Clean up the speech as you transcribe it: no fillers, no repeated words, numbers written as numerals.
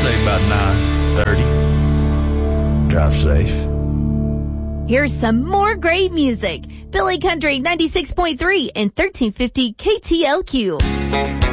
say about 9:30. Drive safe. Here's some more great music. Billy Country 96.3 and 1350 KTLQ.